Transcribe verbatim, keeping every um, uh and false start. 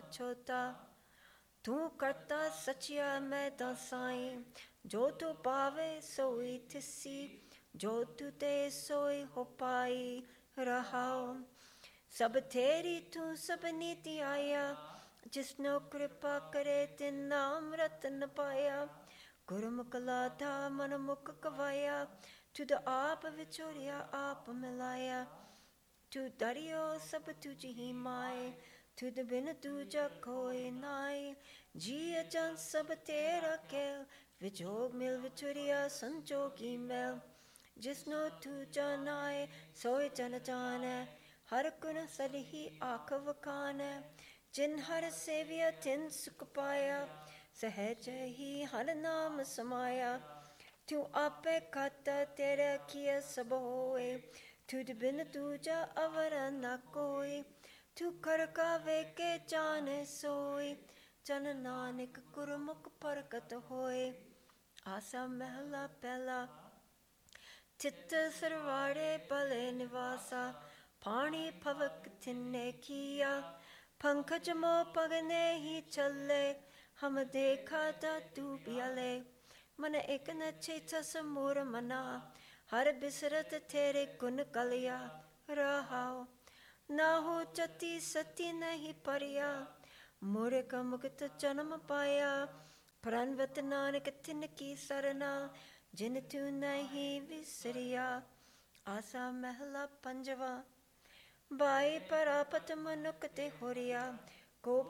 ਛੋਟਾ। ਤੂੰ ਕਰਤਾ ਸੱਚਿਆ ਮੈਂ ਤਾਂ ਸਾਈਂ, ਜੋ ਤੂੰ ਪਾਵੇ ਸੋਈ ਥਿਸੀ, ਜੋ ਤੂੰ ਤੇ ਸੋਈ ਹੋ ਪਾਈ ਰਹਾਉ। ਸਭ ਤੇਰੀ ਤੂੰ ਸਭ ਨੀਤੀ ਆਇਆ, ਜਿਸਨੋ ਕਿਰਪਾ ਕਰੇ ਤਿਨ ਨਾਮ ਰਤਨ ਪਾਇਆ। ਗੁਰਮੁਖ ਲਾਦਾ ਮਨ ਮੁਖ ਕਵਾਇਆ, ਤੁਧ ਆਪ ਵਿਚੋਰਿਆ ਆਪ ਮਿਲਾਇਆ। ਤੂੰ ਦਰਿਓ ਸਭ ਤੁਝ ਹੀ ਮਾਏ, ਤੁਧ ਬਿਨ ਦੂਜਾ ਕੋਈ ਨਾਈ। ਜੀ ਅਚਨ ਸਭ ਤੇਰਾ ਖੇਲ, ਵਿਜੋਗ ਮਿਲ ਵਿਚੁਰਿਆ ਸੰਜੋਗੀ ਮੈਲ। ਜਿਸਨੋ ਤੂੰ ਜਾਣਾਏ ਸੋਈ ਜਨ ਜਾਣੈ, ਹਰ ਗੁਣ ਸਦਹੀ ਆਖ ਵਖਾਣੈ। ਜਿਨ ਹਰ ਸੇਵਿਆ ਤਿਨ ਸੁਖ ਪਾਇਆ, ਸਹਿਜ ਹੀ ਹਰ ਨਾਮ ਸਮਾਇਆ। ਤੂੰ ਆਪੇ ਖਾਤਾ ਤੇਰਾ ਕੀਆ ਸਭ ਹੋਏ, ਤੁਧ ਬਿਨ ਦੂਜਾ ਅਵਰ ਨ ਕੋਈ। ਤੂੰ ਕਰ ਕਾ ਵੇਖੇ ਜਾਣੈ ਸੋਈ, ਜਨ ਨਾਨਕ ਗੁਰਮੁਖ ਪ੍ਰਗਟ ਹੋਏ। ਆਸਾ ਮਹਿਲਾ ਪਹਿਲਾ। ਚਿੱਤ ਸਰਵਾੜੇ ਭਲੇ ਨਿਵਾਸਾ, ਪਾਣੀ ਪਵਕ ਤਿਨਨੇ ਕੀਆ। ਪੰਕਜ ਮੋ ਪਗਨੇ ਹੀ ਚੱਲੇ, ਹਮ ਦੇਖਾ ਤਾ ਤੂੰ ਪਿਆਲੇ। ਮਨ ਇੱਕ ਨ ਚੇਤਸ ਮੋਰ ਮਨਾ, ਹਰ ਬਿਸਰਤ ਤੇਰੇ ਗੁਣ ਗਲਿਆ ਰਹਾਉ। ਨਾ ਹੋ ਚਤੀ ਸਤੀ ਨਹੀਂ ਪਰਿਆ, ਮੂਰਖ ਮੁਕਤ ਜਨਮ ਪਾਇਆ। ਪ੍ਰਣਵਤ ਨਾਨਕ ਤਿਨ ਕੀ ਸਰਨਾ, ਜਿਨ ਤੂੰ ਨਹੀਂ ਵਿਸਰਿਆ। ਆਸਾ ਮਹਿਲਾ ਪੰਜਵਾ। ਬਾਈ ਪਰਾਪਤ ਮਨੁੱਖ ਤੇ ਹੋਰਿਆ, ਕੋ